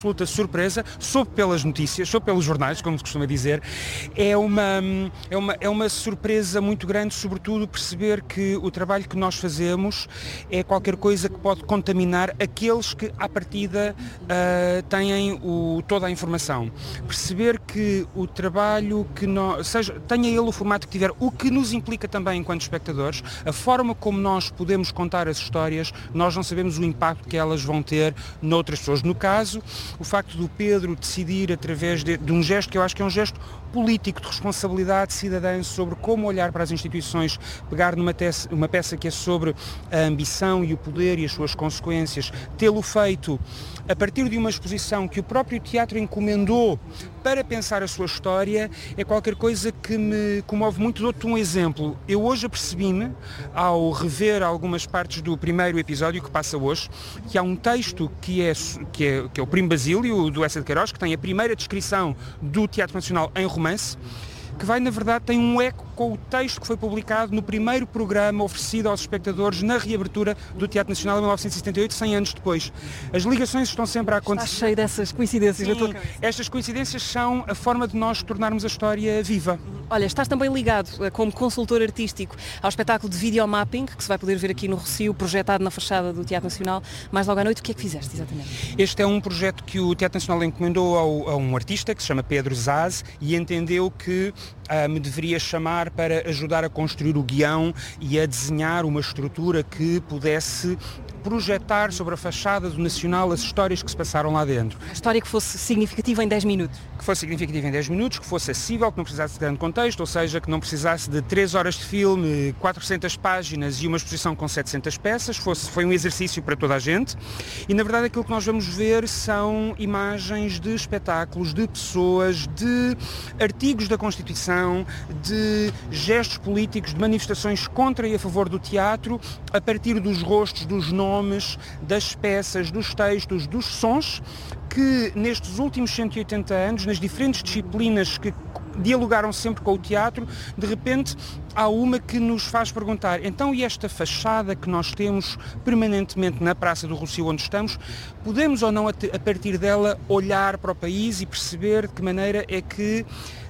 absoluta surpresa, soube pelas notícias, soube pelos jornais, como se costuma dizer. É uma surpresa muito grande, sobretudo perceber que o trabalho que nós fazemos é qualquer coisa que pode contaminar aqueles que à partida têm toda a informação. Perceber que o trabalho que tenha ele o formato que tiver, o que nos implica também enquanto espectadores, a forma como nós podemos contar as histórias, nós não sabemos o impacto que elas vão ter noutras pessoas. No caso, o facto do Pedro decidir, através de um gesto que eu acho que é um gesto político de responsabilidade cidadã sobre como olhar para as instituições, pegar uma peça que é sobre a ambição e o poder e as suas consequências, tê-lo feito a partir de uma exposição que o próprio teatro encomendou para pensar a sua história, é qualquer coisa que me comove muito. Dou-te um exemplo. Eu hoje apercebi-me, ao rever algumas partes do primeiro episódio que passa hoje, que há um texto que é o Primo Basílio, do Eça de Queiroz, que tem a primeira descrição do Teatro Nacional em romance, que vai, na verdade, tem um eco com o texto que foi publicado no primeiro programa oferecido aos espectadores na reabertura do Teatro Nacional em 1978, 100 anos depois. As ligações estão sempre a acontecer. Está cheio dessas coincidências. Sim, estas coincidências são a forma de nós tornarmos a história viva. Olha, estás também ligado como consultor artístico ao espetáculo de videomapping, que se vai poder ver aqui no Rossio, projetado na fachada do Teatro Nacional. Mais logo à noite, o que é que fizeste exatamente? Este é um projeto que o Teatro Nacional encomendou a um artista que se chama Pedro Zaz e entendeu que me deveria chamar para ajudar a construir o guião e a desenhar uma estrutura que pudesse projetar sobre a fachada do Nacional as histórias que se passaram lá dentro. A história que fosse significativa em 10 minutos. Que fosse significativa em 10 minutos, que fosse acessível, que não precisasse de grande contexto, ou seja, que não precisasse de 3 horas de filme, 400 páginas e uma exposição com 700 peças. Foi um exercício para toda a gente. E, na verdade, aquilo que nós vamos ver são imagens de espetáculos, de pessoas, de artigos da Constituição, de gestos políticos, de manifestações contra e a favor do teatro, a partir dos rostos, dos nomes, das peças, dos textos, dos sons, que nestes últimos 180 anos, nas diferentes disciplinas que dialogaram sempre com o teatro, de repente há uma que nos faz perguntar, então e esta fachada que nós temos permanentemente na Praça do Rossio onde estamos, podemos ou não a partir dela olhar para o país e perceber de que maneira é que,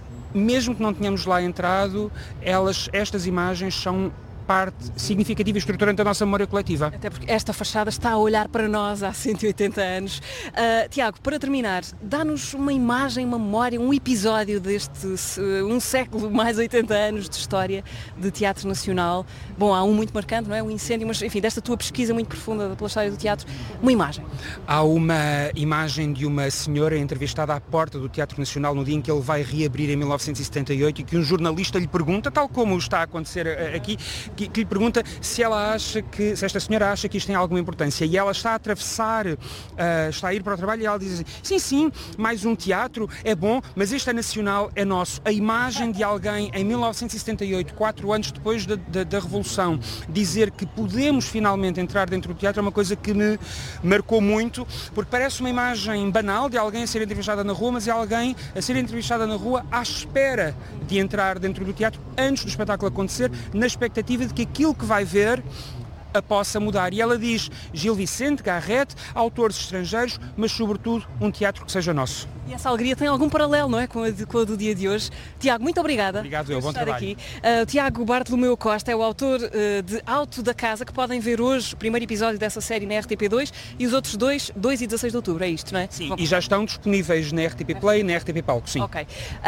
mesmo que não tenhamos lá entrado, estas imagens são parte significativa e estruturante da nossa memória coletiva. Até porque esta fachada está a olhar para nós há 180 anos. Tiago, para terminar, dá-nos uma imagem, uma memória, um episódio deste um século mais 80 anos de história de Teatro Nacional. Bom, há um muito marcante, não é? Um incêndio, mas enfim, desta tua pesquisa muito profunda pela história do teatro, uma imagem. Há uma imagem de uma senhora entrevistada à porta do Teatro Nacional no dia em que ele vai reabrir em 1978 e que um jornalista lhe pergunta, tal como está a acontecer aqui, que lhe pergunta se esta senhora acha que isto tem alguma importância, e ela está a atravessar, está a ir para o trabalho e ela diz assim, sim, mais um teatro é bom, mas este é nacional, é nosso. A imagem de alguém em 1978, 4 anos depois da Revolução, dizer que podemos finalmente entrar dentro do teatro é uma coisa que me marcou muito, porque parece uma imagem banal de alguém a ser entrevistada na rua, mas é alguém a ser entrevistada na rua à espera de entrar dentro do teatro antes do espetáculo acontecer, na expectativa de que aquilo que vai ver a possa mudar. E ela diz Gil Vicente, Garrett, autores estrangeiros, mas sobretudo um teatro que seja nosso. E essa alegria tem algum paralelo, não é, com a do dia de hoje. Tiago, muito obrigada. Obrigado, bom trabalho. Aqui. Tiago Bartolomeu Costa é o autor de Auto da Casa, que podem ver hoje o primeiro episódio dessa série na RTP2 e os outros 2 e 16 de outubro, é isto, não é? Sim, e já estão disponíveis na RTP Play e na RTP Palco, sim. Ok.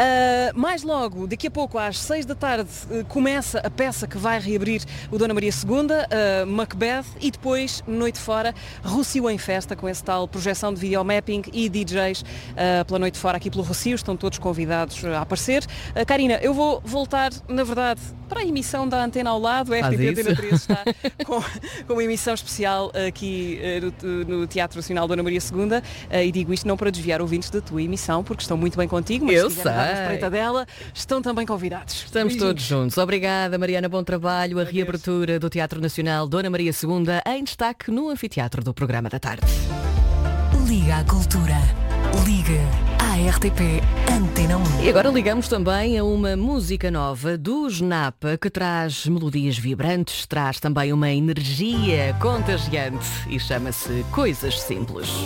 Mais logo, daqui a pouco, às 6 da tarde, começa a peça que vai reabrir o Dona Maria II, Macbeth, e depois, noite fora, Rossio em festa, com esse tal projeção de videomapping e DJs pela noite fora aqui pelo Rossio, estão todos convidados a aparecer. Karina, eu vou voltar, na verdade, para a emissão da Antena ao lado, a RTP Antena 3 está com uma emissão especial aqui no Teatro Nacional Dona Maria II, e digo isto não para desviar ouvintes da tua emissão, porque estão muito bem contigo, mas eu se quiserem dar uma espreita dela, estão também convidados. Estamos todos juntos. Obrigada, Mariana, bom trabalho. A reabertura do Teatro Nacional Dona Maria II em destaque no anfiteatro do Programa da Tarde. Liga à Cultura. Liga à RTP Antena 1. E agora ligamos também a uma música nova dos Napa, que traz melodias vibrantes, traz também uma energia contagiante e chama-se Coisas Simples.